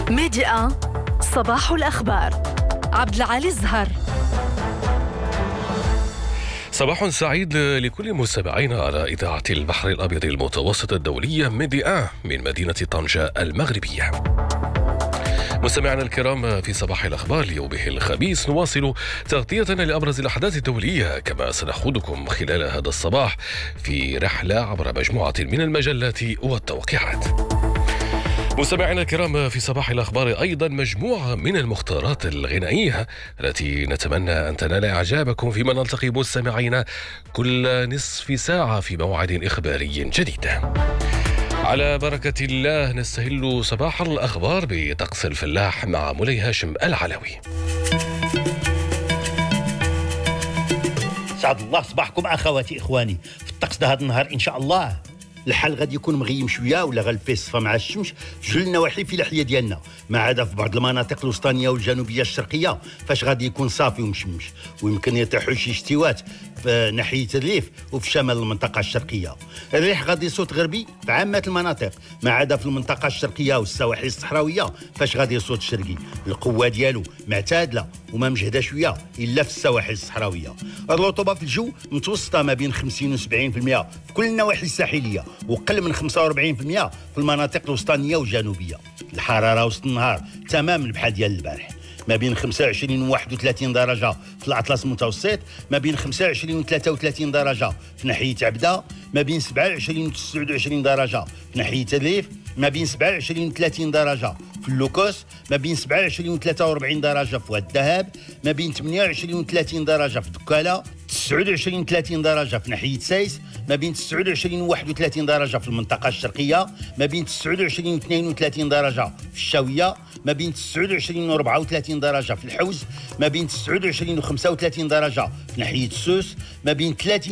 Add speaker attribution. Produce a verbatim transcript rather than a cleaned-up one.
Speaker 1: ميديا صباح الأخبار. عبد العالي الزهر.
Speaker 2: صباح سعيد لكل مستمعينا على إذاعة البحر الأبيض المتوسط الدولية ميديا من مدينة طنجة المغربية. مستمعينا الكرام، في صباح الأخبار ليومه الخميس نواصل تغطيتنا لأبرز الأحداث الدولية، كما سنأخذكم خلال هذا الصباح في رحلة عبر مجموعة من المجلات والتوقيعات. مستمعينا الكرام، في صباح الأخبار أيضا مجموعة من المختارات الغنائية التي نتمنى أن تنال إعجابكم، فيما نلتقي مستمعينا كل نصف ساعة في موعد إخباري جديد. على بركة الله نستهل صباح الأخبار بطقس الفلاح مع مولاي هاشم العلوي.
Speaker 3: سعد الله صباحكم أخواتي إخواني. في الطقس ده هذا النهار إن شاء الله الحال غادي يكون مغيم شويه ولا غالفيه الصفا مع الشمس في جل النواحي في الاحياء ديالنا، ما عدا في بعض المناطق الوسطانيه والجنوبيه الشرقيه فاش غادي يكون صافي ومشمش، ويمكن يطيحوا شي شتيوات في ناحيه الريف وفي شمال المنطقه الشرقيه. الريح غادي يصوت غربي في عامه المناطق، ما عدا في المنطقه الشرقيه والسواحل الصحراويه فاش غادي يصوت شرقي. القوه ديالو معتادله وما مجهده شويه الا في السواحل الصحراويه. الرطوبه في الجو متوسطه ما بين خمسين وسبعين بالمئة في كل النواحي الساحليه، وقل من خمسة وأربعين بالمئة في المناطق الوسطانيه والجنوبيه. الحراره وسط النهار تماما بحال ديال البارح، ما بين خمسة وعشرين و واحد وثلاثين درجه في الاطلس المتوسط، ما بين خمسة وعشرين و ثلاثة وثلاثين درجه في ناحيه عبده، ما بين سبعة وعشرين و تسعة وعشرين درجه في ناحيه الريف، ما بين سبعة وعشرين و ثلاثين درجه في اللوكوس، ما بين سبعة وعشرين و ثلاثة وأربعين درجه في واد الذهب، ما بين ثمانية وعشرين و ثلاثين درجه في دكاله، تسعة وعشرين و ثلاثين درجه في ناحيه سايس، ما بين تسعة وعشرين و واحد وثلاثين درجه في المنطقه الشرقيه، ما بين تسعة وعشرين و اثنين وثلاثين درجه في الشاويه، ما بين تسعة وعشرين و أربعة وثلاثين درجه في الحوز، ما بين تسعة وعشرين و خمسة وثلاثين درجه في ناحيه السوس، ما بين ثلاثين